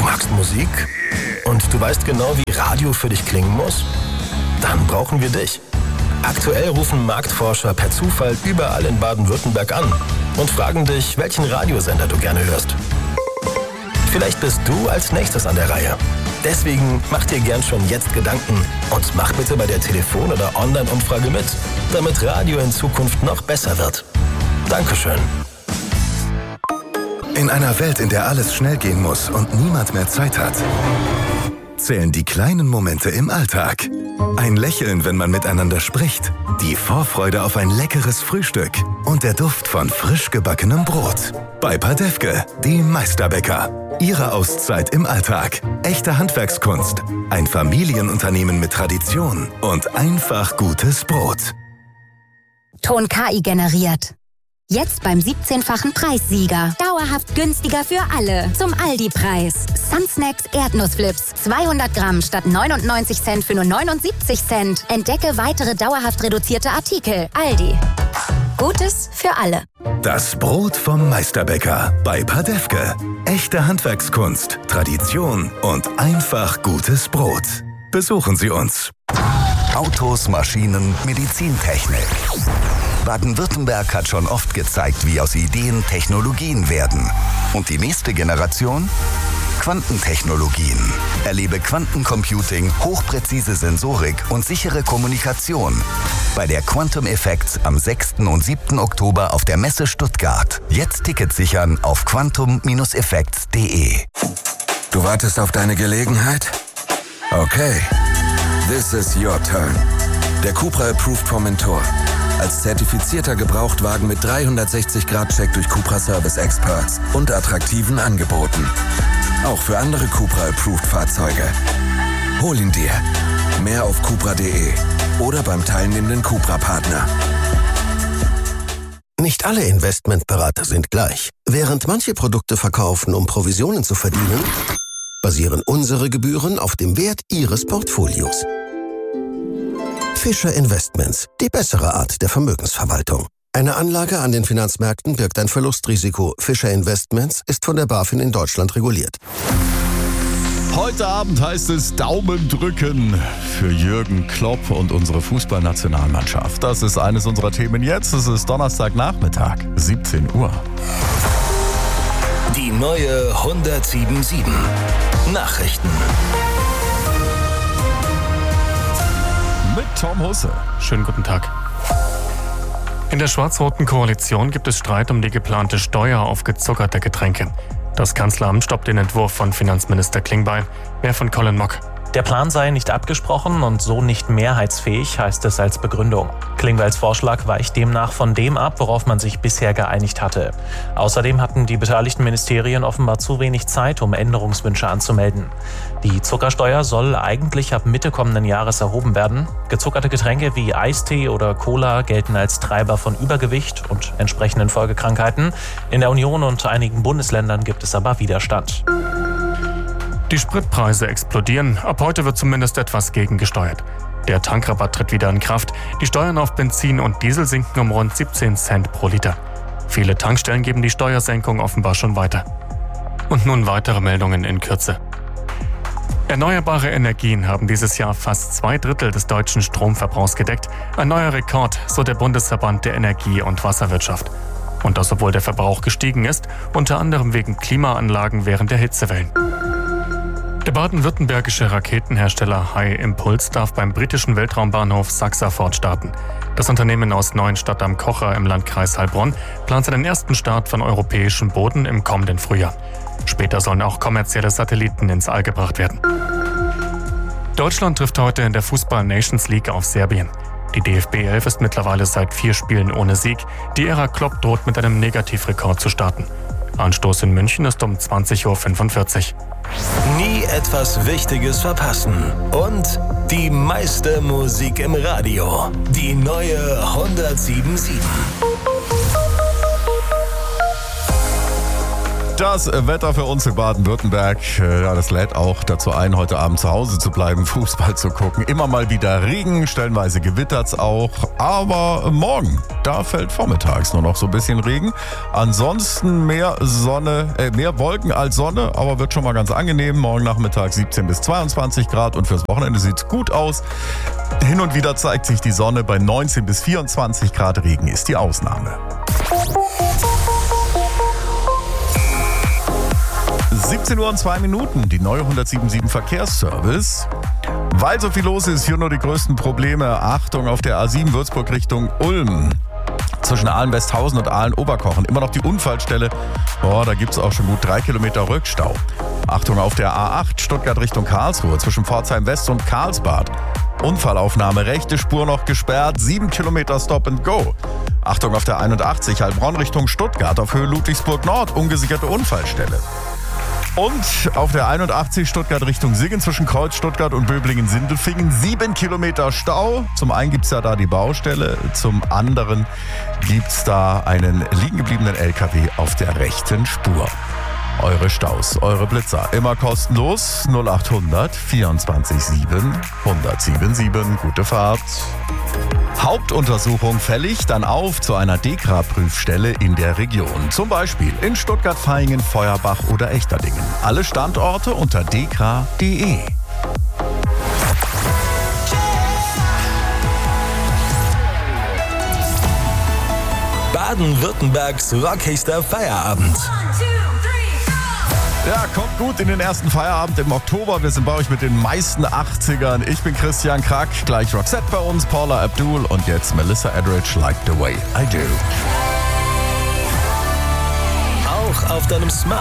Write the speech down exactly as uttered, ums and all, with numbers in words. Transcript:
Du magst Musik? Und du weißt genau, wie Radio für dich klingen muss? Dann brauchen wir dich. Aktuell rufen Marktforscher per Zufall überall in Baden-Württemberg an und fragen dich, welchen Radiosender du gerne hörst. Vielleicht bist du als nächstes an der Reihe. Deswegen mach dir gern schon jetzt Gedanken und mach bitte bei der Telefon- oder Online-Umfrage mit, damit Radio in Zukunft noch besser wird. Dankeschön. In einer Welt, in der alles schnell gehen muss und niemand mehr Zeit hat, zählen die kleinen Momente im Alltag. Ein Lächeln, wenn man miteinander spricht, die Vorfreude auf ein leckeres Frühstück und der Duft von frisch gebackenem Brot. Bei Padefke, die Meisterbäcker. Ihre Auszeit im Alltag. Echte Handwerkskunst. Ein Familienunternehmen mit Tradition und einfach gutes Brot. Ton K I generiert. Jetzt beim siebzehnfachen Preissieger. Dauerhaft günstiger für alle. Zum Aldi-Preis. Sunsnacks Erdnussflips. zweihundert Gramm statt neunundneunzig Cent für nur neunundsiebzig Cent. Entdecke weitere dauerhaft reduzierte Artikel. Aldi. Gutes für alle. Das Brot vom Meisterbäcker bei Padefke. Echte Handwerkskunst, Tradition und einfach gutes Brot. Besuchen Sie uns. Autos, Maschinen, Medizintechnik. Baden-Württemberg hat schon oft gezeigt, wie aus Ideen Technologien werden. Und die nächste Generation? Quantentechnologien. Erlebe Quantencomputing, hochpräzise Sensorik und sichere Kommunikation bei der Quantum Effects am sechsten und siebten Oktober auf der Messe Stuttgart. Jetzt Tickets sichern auf quantum effects punkt de. Du wartest auf deine Gelegenheit? Okay. This is your turn. Der Cupra Approved Formentor. Als zertifizierter Gebrauchtwagen mit dreihundertsechzig Grad Check durch Cupra Service Experts und attraktiven Angeboten. Auch für andere Cupra Approved Fahrzeuge. Hol ihn dir. Mehr auf cupra punkt de oder beim teilnehmenden Cupra-Partner. Nicht alle Investmentberater sind gleich. Während manche Produkte verkaufen, um Provisionen zu verdienen, basieren unsere Gebühren auf dem Wert Ihres Portfolios. Fischer Investments, die bessere Art der Vermögensverwaltung. Eine Anlage an den Finanzmärkten birgt ein Verlustrisiko. Fischer Investments ist von der BaFin in Deutschland reguliert. Heute Abend heißt es Daumen drücken für Jürgen Klopp und unsere Fußballnationalmannschaft. Das ist eines unserer Themen jetzt. Es ist Donnerstagnachmittag, siebzehn Uhr. Die neue hundertsieben Komma sieben. Nachrichten. Mit Tom Husse. Schönen guten Tag. In der schwarz-roten Koalition gibt es Streit um die geplante Steuer auf gezuckerte Getränke. Das Kanzleramt stoppt den Entwurf von Finanzminister Klingbeil. Mehr von Colin Mock. Der Plan sei nicht abgesprochen und so nicht mehrheitsfähig, heißt es als Begründung. Klingbeils Vorschlag weicht demnach von dem ab, worauf man sich bisher geeinigt hatte. Außerdem hatten die beteiligten Ministerien offenbar zu wenig Zeit, um Änderungswünsche anzumelden. Die Zuckersteuer soll eigentlich ab Mitte kommenden Jahres erhoben werden. Gezuckerte Getränke wie Eistee oder Cola gelten als Treiber von Übergewicht und entsprechenden Folgekrankheiten. In der Union und einigen Bundesländern gibt es aber Widerstand. Die Spritpreise explodieren. Ab heute wird zumindest etwas gegengesteuert. Der Tankrabatt tritt wieder in Kraft. Die Steuern auf Benzin und Diesel sinken um rund siebzehn Cent pro Liter. Viele Tankstellen geben die Steuersenkung offenbar schon weiter. Und nun weitere Meldungen in Kürze. Erneuerbare Energien haben dieses Jahr fast zwei Drittel des deutschen Stromverbrauchs gedeckt. Ein neuer Rekord, so der Bundesverband der Energie- und Wasserwirtschaft. Und das, obwohl der Verbrauch gestiegen ist, unter anderem wegen Klimaanlagen während der Hitzewellen. Der baden-württembergische Raketenhersteller High Impulse darf beim britischen Weltraumbahnhof Saxaford starten. Das Unternehmen aus Neuenstadt am Kocher im Landkreis Heilbronn plant seinen ersten Start von europäischem Boden im kommenden Frühjahr. Später sollen auch kommerzielle Satelliten ins All gebracht werden. Deutschland trifft heute in der Fußball-Nations League auf Serbien. Die D F B elf ist mittlerweile seit vier Spielen ohne Sieg. Die Ära Klopp droht mit einem Negativrekord zu starten. Anstoß in München ist um zwanzig Uhr fünfundvierzig. Nie etwas Wichtiges verpassen. Und die meiste Musik im Radio. Die neue hundertsieben Komma sieben. Das Wetter für uns in Baden-Württemberg, ja, das lädt auch dazu ein, heute Abend zu Hause zu bleiben, Fußball zu gucken. Immer mal wieder Regen, stellenweise gewittert's auch. Aber morgen, da fällt vormittags nur noch so ein bisschen Regen. Ansonsten mehr Sonne, äh, mehr Wolken als Sonne, aber wird schon mal ganz angenehm. Morgen Nachmittag siebzehn bis zweiundzwanzig Grad und fürs Wochenende sieht's gut aus. Hin und wieder zeigt sich die Sonne bei neunzehn bis vierundzwanzig Grad. Regen ist die Ausnahme. siebzehn Uhr und zwei Minuten, die neue hundertsieben Komma sieben Verkehrsservice. Weil so viel los ist, hier nur die größten Probleme. Achtung auf der A sieben Würzburg Richtung Ulm. Zwischen Aalen-Westhausen und Aalen-Oberkochen. Immer noch die Unfallstelle. Oh, da gibt es auch schon gut drei Kilometer Rückstau. Achtung auf der A acht Stuttgart Richtung Karlsruhe. Zwischen Pforzheim West und Karlsbad. Unfallaufnahme, rechte Spur noch gesperrt. sieben Kilometer Stop and Go. Achtung auf der einundachtzig Heilbronn Richtung Stuttgart. Auf Höhe Ludwigsburg Nord. Ungesicherte Unfallstelle. Und auf der einundachtzig Stuttgart Richtung Siggen zwischen Kreuz Stuttgart und Böblingen-Sindelfingen sieben Kilometer Stau. Zum einen gibt es ja da die Baustelle, zum anderen gibt es da einen liegen gebliebenen L K W auf der rechten Spur. Eure Staus, eure Blitzer, immer kostenlos. null acht hundert vierundzwanzig sieben hundertsiebenundsieben. Gute Fahrt. Hauptuntersuchung fällig, dann auf zu einer D K R-Prüfstelle in der Region. Zum Beispiel in Stuttgart, Vaihingen, Feuerbach oder Echterdingen. Alle Standorte unter d k punkt d e. Baden-Württembergs rockigster Feierabend. Ja, kommt gut in den ersten Feierabend im Oktober. Wir sind bei euch mit den meisten achtzigern. Ich bin Christian Krack, gleich Roxette bei uns, Paula Abdul und jetzt Melissa Etheridge, Like the Way I Do. Auch auf deinem Smart